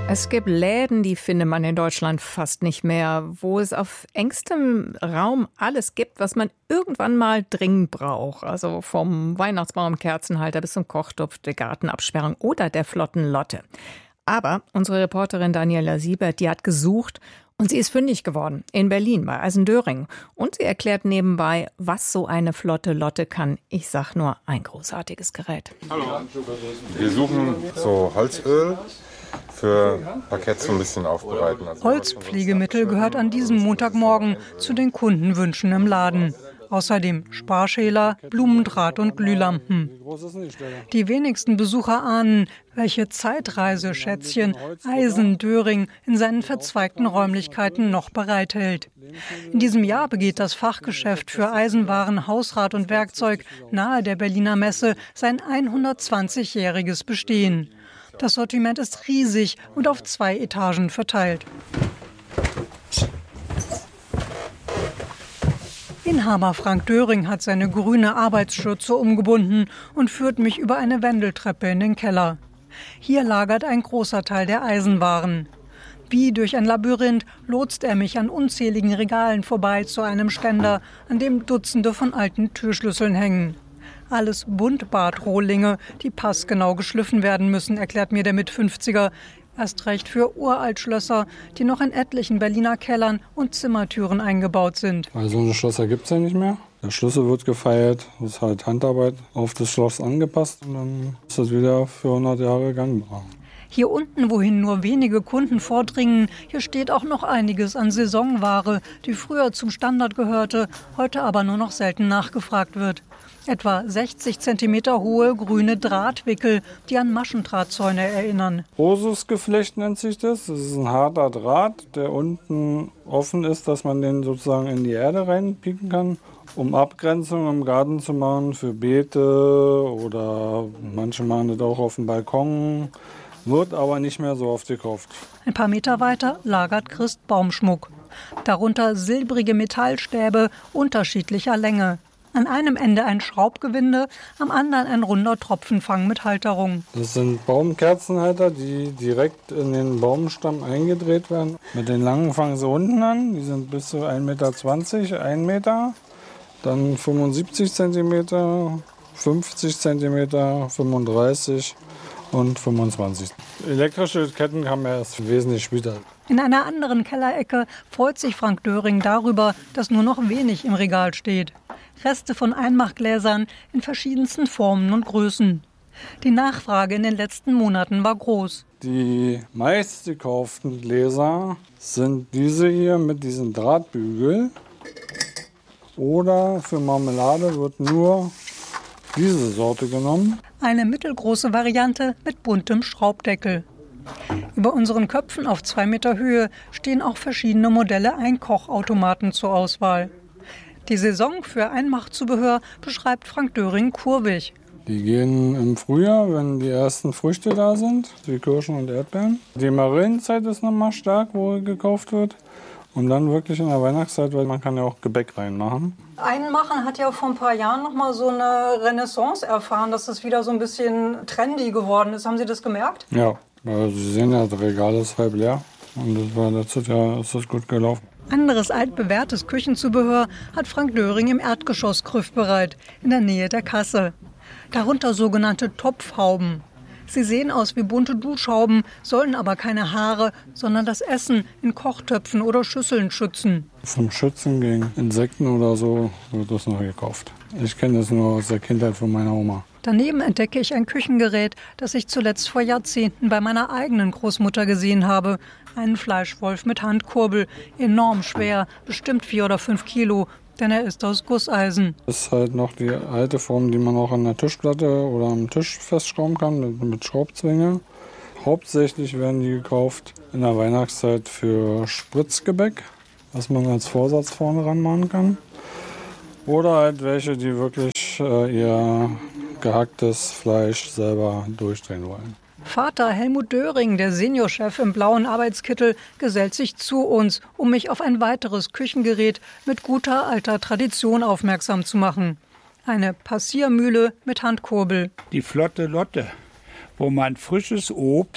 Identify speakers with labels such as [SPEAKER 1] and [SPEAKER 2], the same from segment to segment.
[SPEAKER 1] Es gibt Läden, die findet man in Deutschland fast nicht mehr, wo es auf engstem Raum alles gibt, was man irgendwann mal dringend braucht. Also vom Weihnachtsbaum, Kerzenhalter bis zum Kochtopf, der Gartenabsperrung oder der flotten Lotte. Aber unsere Reporterin Daniela Siebert, die hat gesucht und sie ist fündig geworden in Berlin bei Eisendöring. Und sie erklärt nebenbei, was so eine flotte Lotte kann. Ich sag nur, ein großartiges Gerät.
[SPEAKER 2] Hallo. Wir suchen so Holzöl für Parkett so ein bisschen aufbereiten.
[SPEAKER 3] Holzpflegemittel gehört an diesem Montagmorgen zu den Kundenwünschen im Laden. Außerdem Sparschäler, Blumendraht und Glühlampen. Die wenigsten Besucher ahnen, welche Zeitreiseschätzchen Eisendöring in seinen verzweigten Räumlichkeiten noch bereithält. In diesem Jahr begeht das Fachgeschäft für Eisenwaren, Hausrat und Werkzeug nahe der Berliner Messe sein 120-jähriges Bestehen. Das Sortiment ist riesig und auf 2 Etagen verteilt. Inhaber Frank Döring hat seine grüne Arbeitsschürze umgebunden und führt mich über eine Wendeltreppe in den Keller. Hier lagert ein großer Teil der Eisenwaren. Wie durch ein Labyrinth lotst er mich an unzähligen Regalen vorbei zu einem Ständer, an dem Dutzende von alten Türschlüsseln hängen. Alles Buntbartrohlinge, die passgenau geschliffen werden müssen, erklärt mir der Mit-50er. Erst recht für Uraltschlösser, die noch in etlichen Berliner Kellern und Zimmertüren eingebaut sind.
[SPEAKER 4] Weil so eine Schlösser gibt es ja nicht mehr. Der Schlüssel wird gefeilt, das ist halt Handarbeit auf das Schloss angepasst und dann ist das wieder für 100 Jahre gangbar.
[SPEAKER 3] Hier unten, wohin nur wenige Kunden vordringen, hier steht auch noch einiges an Saisonware, die früher zum Standard gehörte, heute aber nur noch selten nachgefragt wird. Etwa 60 cm hohe grüne Drahtwickel, die an Maschendrahtzäune erinnern.
[SPEAKER 4] Rosusgeflecht nennt sich das. Das ist ein harter Draht, der unten offen ist, dass man den sozusagen in die Erde reinpieken kann, um Abgrenzung im Garten zu machen für Beete oder manche machen das auch auf dem Balkon. Wird aber nicht mehr so oft gekauft.
[SPEAKER 3] Ein paar Meter weiter lagert Christ Baumschmuck. Darunter silbrige Metallstäbe unterschiedlicher Länge. An einem Ende ein Schraubgewinde, am anderen ein runder Tropfenfang mit Halterung.
[SPEAKER 4] Das sind Baumkerzenhalter, die direkt in den Baumstamm eingedreht werden. Mit den langen fangen sie unten an, die sind bis zu 1,20 Meter, 1 Meter. Dann 75 cm, 50 cm, 35 und 25. Elektrische Ketten haben wir erst wesentlich später.
[SPEAKER 3] In einer anderen Kellerecke freut sich Frank Döring darüber, dass nur noch wenig im Regal steht. Reste von Einmachgläsern in verschiedensten Formen und Größen. Die Nachfrage in den letzten Monaten war groß.
[SPEAKER 4] Die meistgekauften Gläser sind diese hier mit diesem Drahtbügel. Oder für Marmelade wird nur diese Sorte genommen.
[SPEAKER 3] Eine mittelgroße Variante mit buntem Schraubdeckel. Über unseren Köpfen auf 2 Meter Höhe stehen auch verschiedene Modelle Einkochautomaten zur Auswahl. Die Saison für Einmachzubehör beschreibt Frank Döring kurvig.
[SPEAKER 4] Die gehen im Frühjahr, wenn die ersten Früchte da sind, wie Kirschen und Erdbeeren. Die Marillenzeit ist nochmal stark, wo gekauft wird. Und dann wirklich in der Weihnachtszeit, weil man kann ja auch Gebäck reinmachen.
[SPEAKER 3] Einmachen hat ja vor ein paar Jahren noch mal so eine Renaissance erfahren, dass es wieder so ein bisschen trendy geworden ist. Haben Sie das gemerkt?
[SPEAKER 4] Ja, also Sie sehen ja, das Regal ist halb leer. Und das war letztes Jahr ist das gut gelaufen.
[SPEAKER 3] Anderes altbewährtes Küchenzubehör hat Frank Döring im Erdgeschoss griffbereit, in der Nähe der Kasse. Darunter sogenannte Topfhauben. Sie sehen aus wie bunte Duschhauben, sollen aber keine Haare, sondern das Essen in Kochtöpfen oder Schüsseln schützen.
[SPEAKER 4] Zum Schützen gegen Insekten oder so wird das noch gekauft. Ich kenne das nur aus der Kindheit von meiner Oma.
[SPEAKER 3] Daneben entdecke ich ein Küchengerät, das ich zuletzt vor Jahrzehnten bei meiner eigenen Großmutter gesehen habe. Einen Fleischwolf mit Handkurbel, enorm schwer, bestimmt 4 oder 5 Kilo, denn er ist aus Gusseisen.
[SPEAKER 4] Das ist halt noch die alte Form, die man auch an der Tischplatte oder am Tisch festschrauben kann mit Schraubzwinge. Hauptsächlich werden die gekauft in der Weihnachtszeit für Spritzgebäck, was man als Vorsatz vorne ranmachen kann. Oder halt welche, die wirklich ihr gehacktes Fleisch selber durchdrehen wollen.
[SPEAKER 3] Vater Helmut Döring, der Seniorchef im blauen Arbeitskittel, gesellt sich zu uns, um mich auf ein weiteres Küchengerät mit guter alter Tradition aufmerksam zu machen. Eine Passiermühle mit Handkurbel.
[SPEAKER 5] Die flotte Lotte, wo man frisches Obst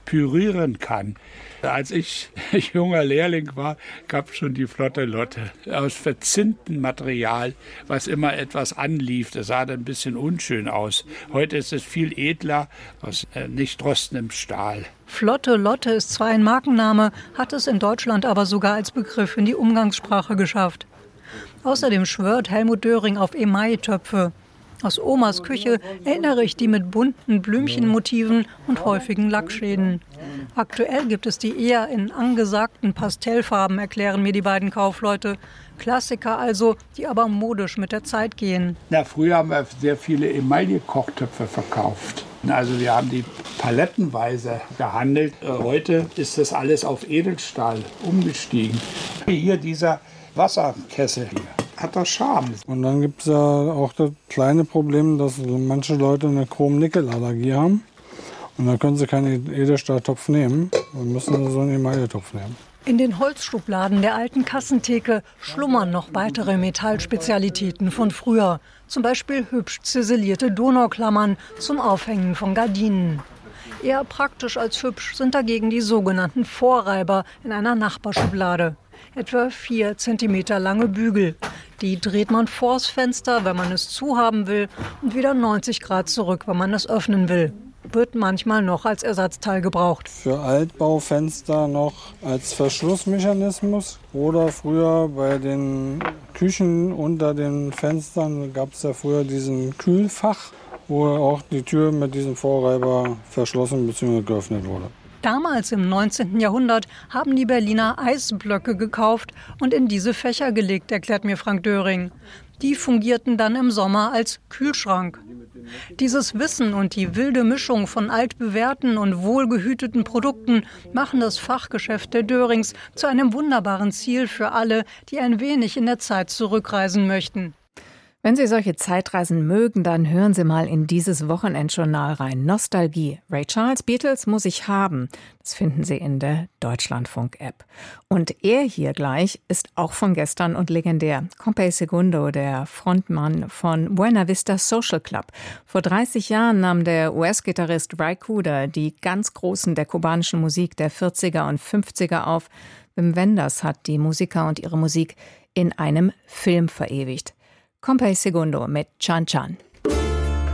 [SPEAKER 5] pürieren kann. Als ich junger Lehrling war, gab es schon die Flotte Lotte aus verzinntem Material, was immer etwas anlief. Das sah dann ein bisschen unschön aus. Heute ist es viel edler, aus nicht rostendem Stahl.
[SPEAKER 3] Flotte Lotte ist zwar ein Markenname, hat es in Deutschland aber sogar als Begriff in die Umgangssprache geschafft. Außerdem schwört Helmut Döring auf Emaille-Töpfe. Aus Omas Küche erinnere ich die mit bunten Blümchenmotiven und häufigen Lackschäden. Aktuell gibt es die eher in angesagten Pastellfarben, erklären mir die beiden Kaufleute. Klassiker also, die aber modisch mit der Zeit gehen.
[SPEAKER 5] Früher haben wir sehr viele Emaille-Kochtöpfe verkauft. Also wir haben die palettenweise gehandelt. Heute ist das alles auf Edelstahl umgestiegen. Hier dieser Wasserkessel hier hat das Charme.
[SPEAKER 4] Und dann gibt es ja auch das kleine Problem, dass manche Leute eine Chrom-Nickel-Allergie haben. Und dann können sie keinen Edelstahltopf nehmen und müssen so einen Emaille-Topf nehmen.
[SPEAKER 3] In den Holzschubladen der alten Kassentheke schlummern noch weitere Metallspezialitäten von früher. Zum Beispiel hübsch ziselierte Donauklammern zum Aufhängen von Gardinen. Eher praktisch als hübsch sind dagegen die sogenannten Vorreiber in einer Nachbarschublade. Etwa 4 Zentimeter lange Bügel. Die dreht man vors Fenster, wenn man es zuhaben will, und wieder 90 Grad zurück, wenn man es öffnen will. Wird manchmal noch als Ersatzteil gebraucht.
[SPEAKER 4] Für Altbaufenster noch als Verschlussmechanismus oder früher bei den Küchen unter den Fenstern gab es ja früher diesen Kühlfach, wo auch die Tür mit diesem Vorreiber verschlossen bzw. geöffnet wurde.
[SPEAKER 3] Damals im 19. Jahrhundert haben die Berliner Eisblöcke gekauft und in diese Fächer gelegt, erklärt mir Frank Döring. Die fungierten dann im Sommer als Kühlschrank. Dieses Wissen und die wilde Mischung von altbewährten und wohlgehüteten Produkten machen das Fachgeschäft der Dörings zu einem wunderbaren Ziel für alle, die ein wenig in der Zeit zurückreisen möchten.
[SPEAKER 1] Wenn Sie solche Zeitreisen mögen, dann hören Sie mal in dieses Wochenendjournal rein. Nostalgie. Ray Charles, Beatles muss ich haben. Das finden Sie in der Deutschlandfunk-App. Und er hier gleich ist auch von gestern und legendär. Compay Segundo, der Frontmann von Buena Vista Social Club. Vor 30 Jahren nahm der US-Gitarrist Ry Cooder die ganz Großen der kubanischen Musik der 40er und 50er auf. Wim Wenders hat die Musiker und ihre Musik in einem Film verewigt. Compay Segundo mit Chan Chan.